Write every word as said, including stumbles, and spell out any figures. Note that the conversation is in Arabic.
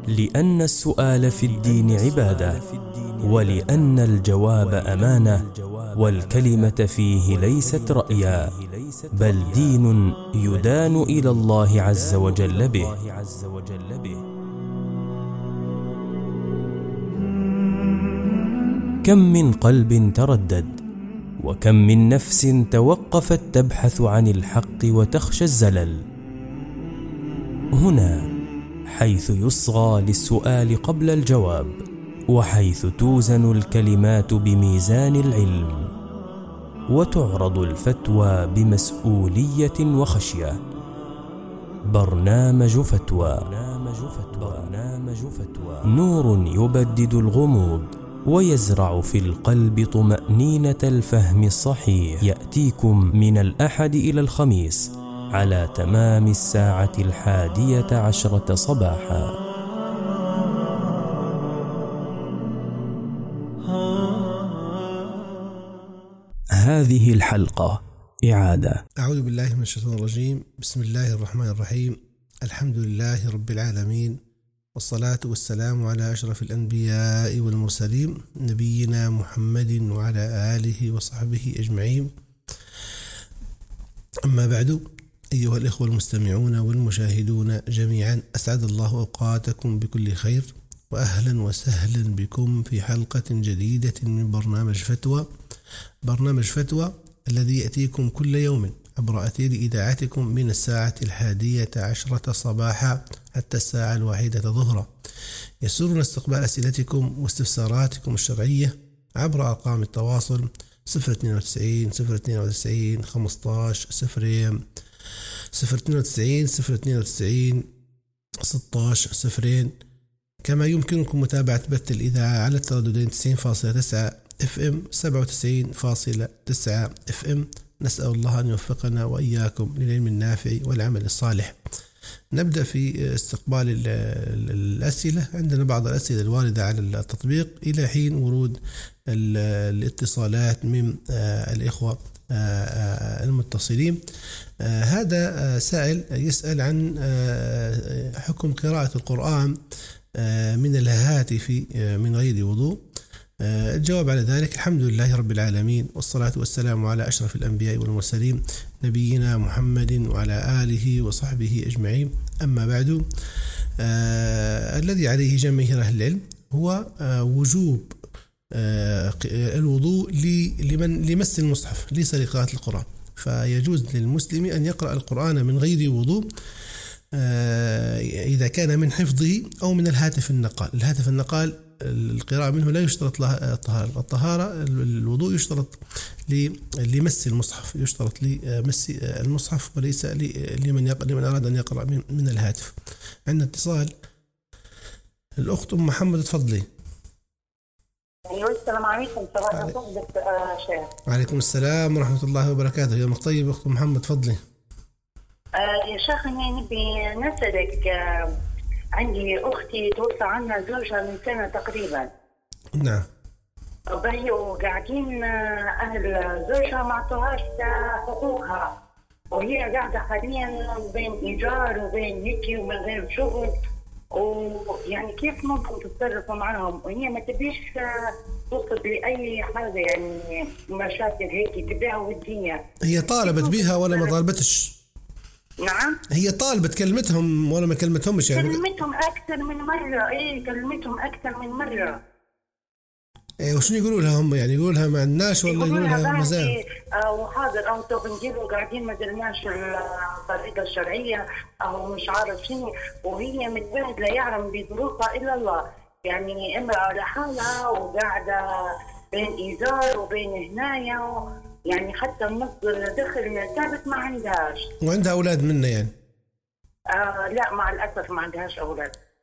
لأن السؤال في الدين عبادة، ولأن الجواب أمانة، والكلمة فيه ليست رأيا، بل دين يدان إلى الله عز وجل به. كم من قلب تردد، وكم من نفس توقفت تبحث عن الحق وتخشى الزلل. هنا حيث يصغى للسؤال قبل الجواب، وحيث توزن الكلمات بميزان العلم، وتعرض الفتوى بمسؤولية وخشية. برنامج فتوى، نور يبدد الغموض ويزرع في القلب طمأنينة الفهم الصحيح. يأتيكم من الأحد إلى الخميس على تمام الساعة الحادية عشرة صباحا. هذه الحلقة إعادة. أعوذ بالله من الشيطان الرجيم. بسم الله الرحمن الرحيم. الحمد لله رب العالمين، والصلاة والسلام على أشرف الأنبياء والمرسلين، نبينا محمد وعلى آله وصحبه أجمعين. أما بعد، أيها الإخوة المستمعون والمشاهدون جميعا، أسعد الله أوقاتكم بكل خير، وأهلا وسهلا بكم في حلقة جديدة من برنامج فتوى. برنامج فتوى الذي يأتيكم كل يوم عبر أثير إذاعتكم من الساعة الحادية عشرة صباحا حتى الساعة الواحدة ظهرا. يسرنا استقبال أسئلتكم واستفساراتكم الشرعية عبر أرقام التواصل صفر اثنين وتسعين صفر اثنين وتسعين خمسطاش صفرين صفر اثنين وتسعين صفر اثنين وتسعين ستطاش صفرين. كما يمكنكم متابعة بث الإذاعة على الترددين تسعين فاصلة تسعة اف ام سبعة وتسعين فاصلة تسعة اف ام. نسأل الله أن يوفقنا وإياكم للعلم النافع والعمل الصالح. نبدأ في استقبال الأسئلة. عندنا بعض الأسئلة الواردة على التطبيق إلى حين ورود الاتصالات من الإخوة المتصلين. هذا سائل يسأل عن حكم قراءة القرآن من الهاتف من غير وضوء. الجواب على ذلك: الحمد لله رب العالمين، والصلاة والسلام على أشرف الأنبياء والمرسلين، نبينا محمد وعلى آله وصحبه أجمعين. أما بعد، آه الذي عليه جماهير أهل العلم هو آه وجوب آه الوضوء لمن لمس المصحف ليس لقراءة القرآن. فيجوز للمسلم أن يقرأ القرآن من غير وضوء آه إذا كان من حفظه أو من الهاتف النقال. الهاتف النقال القراءة منه لا يشترط لها الطهارة. الطهارة الوضوء يشترط لمس المصحف، يشترط لمس المصحف وليس لمن لمن أراد أن يقرأ من الهاتف. عندنا اتصال. الأخت أم محمد، تفضلي. أيوة، السلام عليكم. صباح الخير شيخ. وعليكم السلام ورحمة الله وبركاته. يومك طيب أخت محمد، تفضلي. آه يا شيخ، أنا نبي نسألك. آه عندي أختي توفى عنها زوجها من سنة تقريبا. نعم. وهي وقاعدين أهل زوجها ما عطوهاش حقوقها، وهي قاعدة حاليا بين إيجار وبين هيك ومن غير شغل، ويعني كيف ممكن تتصرفوا معهم؟ وهي ما تبيش توصل لأي حاجة، يعني مشاكل هيك تبيعها ودية. هي طالبت بيها ولا ما طالبتش؟ نعم، هي طالبة كلمتهم ولا ما كلمتهمش؟ يعني كلمتهم أكثر من مرة. إيه، كلمتهم أكثر من مرة. إيه، وشنو يقولوا لها هم؟ يعني يقولوا لها ما عندناش ولا يقولوا لها مازال؟ أو حاضر، أو تو بنجيبوا قاعدين ما درناش الطريقة الشرعية، أو مش عارف شنو. وهي متبهدلة لا يعلم بظروفها إلا الله، يعني امرأة لحالها وقاعدة بين إيجار وبين هنايا، يعني حتى مصدر دخل ثابت ما عندهاش. وعندها أولاد منه يعني؟ آه لا، مع الأسف ما عندهاش أولاد.